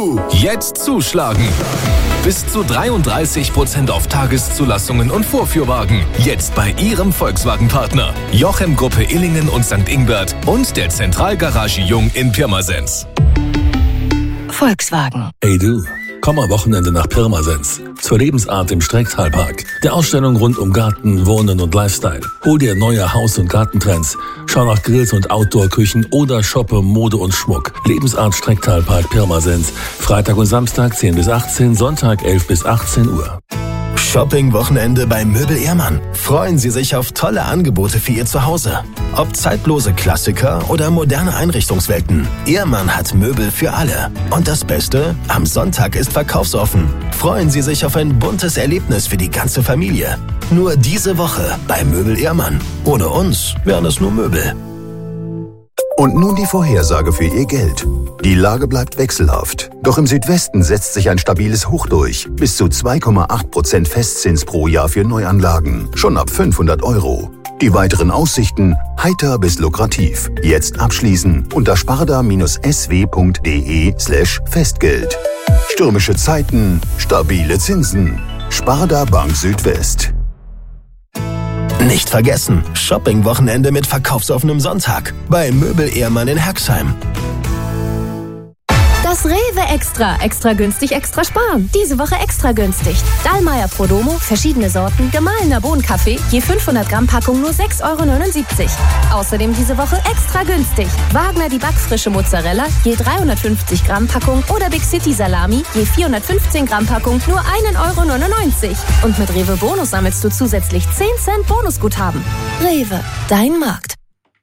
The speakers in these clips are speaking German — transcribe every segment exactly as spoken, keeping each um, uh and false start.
Uh, jetzt zuschlagen. Bis zu dreiunddreißig Prozent auf Tageszulassungen und Vorführwagen. Jetzt bei Ihrem Volkswagen-Partner. Jochem Gruppe Illingen und Sankt Ingbert und der Zentralgarage Jung in Pirmasens. Volkswagen. Hey du, komm am Wochenende nach Pirmasens. Zur Lebensart im Strecktalpark. Der Ausstellung rund um Garten, Wohnen und Lifestyle. Hol dir neue Haus- und Gartentrends. Schau nach Grills und Outdoor-Küchen oder shoppe Mode und Schmuck. Lebensart Strecktalpark Pirmasens. Freitag und Samstag zehn bis achtzehn, Sonntag elf bis achtzehn Uhr. Shopping-Wochenende bei Möbel Ehrmann. Freuen Sie sich auf tolle Angebote für Ihr Zuhause. Ob zeitlose Klassiker oder moderne Einrichtungswelten. Ehrmann hat Möbel für alle. Und das Beste? Am Sonntag ist verkaufsoffen. Freuen Sie sich auf ein buntes Erlebnis für die ganze Familie. Nur diese Woche bei Möbel Ehrmann. Ohne uns wären es nur Möbel. Und nun die Vorhersage für Ihr Geld. Die Lage bleibt wechselhaft. Doch im Südwesten setzt sich ein stabiles Hoch durch. Bis zu zwei Komma acht Prozent Festzins pro Jahr für Neuanlagen. Schon ab fünfhundert Euro. Die weiteren Aussichten heiter bis lukrativ. Jetzt abschließen unter sparda-sw.de slash Festgeld. Stürmische Zeiten, stabile Zinsen. Sparda Bank Südwest. Nicht vergessen, Shopping-Wochenende mit verkaufsoffenem Sonntag bei Möbel Ehrmann in Herxheim. Das Rewe Extra. Extra günstig, extra sparen. Diese Woche extra günstig. Dallmayr Prodomo, verschiedene Sorten, gemahlener Bohnenkaffee, je fünfhundert Gramm Packung nur sechs Euro neunundsiebzig. Außerdem diese Woche extra günstig. Wagner die backfrische Mozzarella, je dreihundertfünfzig Gramm Packung oder Big City Salami, je vierhundertfünfzehn Gramm Packung nur ein Euro neunundneunzig. Und mit Rewe Bonus sammelst du zusätzlich zehn Cent Bonusguthaben. Rewe, dein Markt.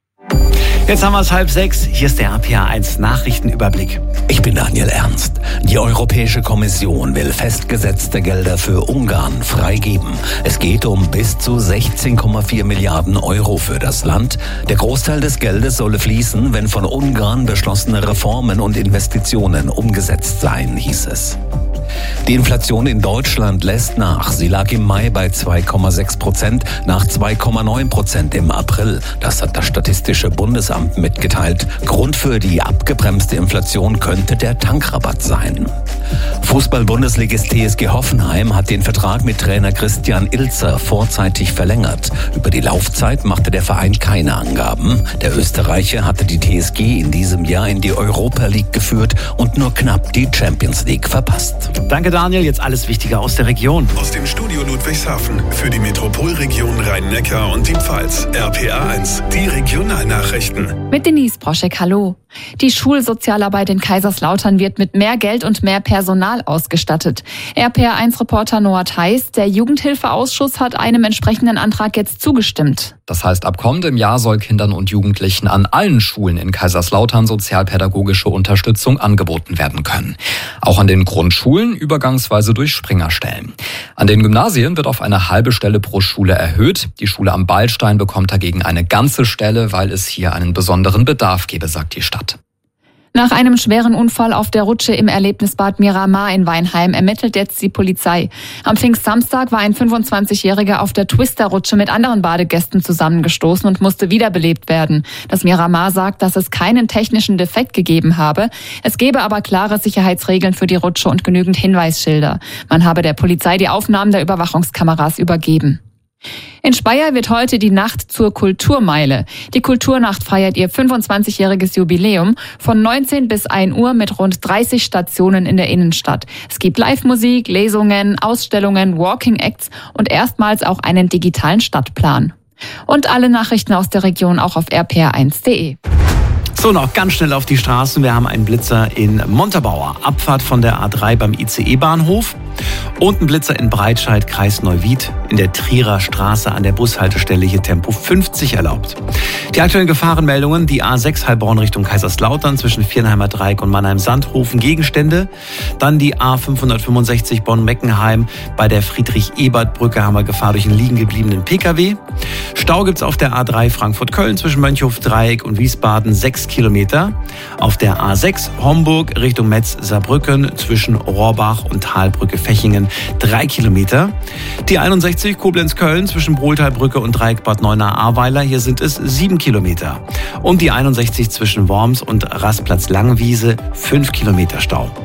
Jetzt haben wir es halb sechs. Hier ist der R P A eins Nachrichtenüberblick. Ich bin Daniel Ernst. Die Europäische Kommission will festgesetzte Gelder für Ungarn freigeben. Es geht um bis zu sechzehn Komma vier Milliarden Euro für das Land. Der Großteil des Geldes solle fließen, wenn von Ungarn beschlossene Reformen und Investitionen umgesetzt seien, hieß es. Die Inflation in Deutschland lässt nach. Sie lag im Mai bei zwei Komma sechs Prozent, nach zwei Komma neun Prozent im April. Das hat das Statistische Bundesamt mitgeteilt. Grund für die abgebremste Inflation könnte der Tankrabatt sein. Fußball-Bundesligist T S G Hoffenheim hat den Vertrag mit Trainer Christian Ilzer vorzeitig verlängert. Über die Laufzeit machte der Verein keine Angaben. Der Österreicher hatte die T S G in diesem Jahr in die Europa League geführt und nur knapp die Champions League verpasst. Danke Daniel, jetzt alles Wichtige aus der Region. Aus dem Studio Ludwigshafen für die Metropolregion Rhein-Neckar und die Pfalz. R P A eins, die Regionalnachrichten. Mit Denise Broschek, hallo. Die Schulsozialarbeit in Kaiserslautern wird mit mehr Geld und mehr Personal ausgestattet. R P A eins Reporter Noah Theis, der Jugendhilfeausschuss hat einem entsprechenden Antrag jetzt zugestimmt. Das heißt, ab kommendem Jahr soll Kindern und Jugendlichen an allen Schulen in Kaiserslautern sozialpädagogische Unterstützung angeboten werden können. Auch an den Grundschulen übergangsweise durch Springerstellen. An den Gymnasien wird auf eine halbe Stelle pro Schule erhöht. Die Schule am Ballstein bekommt dagegen eine ganze Stelle, weil es hier einen besonderen Bedarf gebe, sagt die Stadt. Nach einem schweren Unfall auf der Rutsche im Erlebnisbad Miramar in Weinheim ermittelt jetzt die Polizei. Am Pfingstsamstag war ein fünfundzwanzigjähriger auf der Twister-Rutsche mit anderen Badegästen zusammengestoßen und musste wiederbelebt werden. Das Miramar sagt, dass es keinen technischen Defekt gegeben habe. Es gebe aber klare Sicherheitsregeln für die Rutsche und genügend Hinweisschilder. Man habe der Polizei die Aufnahmen der Überwachungskameras übergeben. In Speyer wird heute die Nacht zur Kulturmeile. Die Kulturnacht feiert ihr fünfundzwanzigjähriges Jubiläum von neunzehn bis ein Uhr mit rund dreißig Stationen in der Innenstadt. Es gibt Live-Musik, Lesungen, Ausstellungen, Walking-Acts und erstmals auch einen digitalen Stadtplan. Und alle Nachrichten aus der Region auch auf r p r eins punkt de. So, noch ganz schnell auf die Straßen. Wir haben einen Blitzer in Montabaur, Abfahrt von der A drei beim I C E-Bahnhof. Und einen Blitzer in Breitscheid, Kreis Neuwied, in der Trierer Straße an der Bushaltestelle hier Tempo fünfzig erlaubt. Die aktuellen Gefahrenmeldungen, die A sechs Heilbronn Richtung Kaiserslautern zwischen Viernheimer Dreieck und Mannheim-Sandhofen Gegenstände. Dann die A fünfhundertfünfundsechzig Bonn-Meckenheim, bei der Friedrich-Ebert-Brücke haben wir Gefahr durch einen liegen gebliebenen P K W. Stau gibt's auf der A drei Frankfurt-Köln zwischen Mönchhof-Dreieck und Wiesbaden sechs Kilometer. Auf der A sechs Homburg Richtung Metz-Saarbrücken zwischen Rohrbach und Talbrücke Fechingen drei Kilometer. Die einundsechzig Koblenz-Köln zwischen Brohltalbrücke und Dreieck Bad Neuenahr-Ahrweiler, hier sind es sieben Kilometer. Und die einundsechzig zwischen Worms und Rastplatz Langwiese fünf Kilometer Stau.